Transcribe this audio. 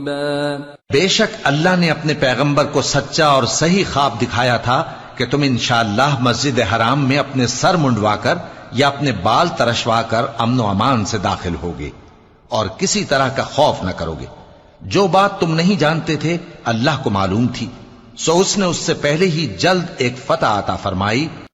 बेशक अल्लाह ने अपने पैगंबर को सच्चा और सही ख्वाब दिखाया था कि तुम इंशाअल्लाह मस्जिद हराम में अपने सर मुंडवाकर या अपने बाल तरशवाकर अमन व अमान से दाखिल होगे और किसी तरह का खौफ न करोगे। जो बात तुम नहीं जानते थे अल्लाह को मालूम थी, सो उसने उससे पहले ही जल्द एक फतह अता फरमाई